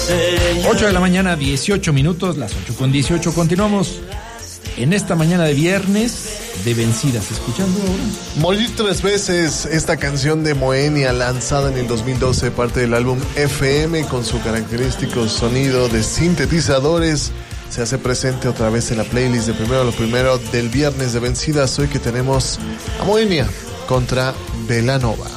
8 de la mañana, 18 minutos, las 8:18. Continuamos en esta mañana de viernes de vencidas. ¿Escuchando ahora? Morir tres veces, esta canción de Moenia, lanzada en el 2012, parte del álbum FM, con su característico sonido de sintetizadores, se hace presente otra vez en la playlist de Primero lo Primero del viernes de vencidas. Hoy que tenemos a Moenia contra Belanova.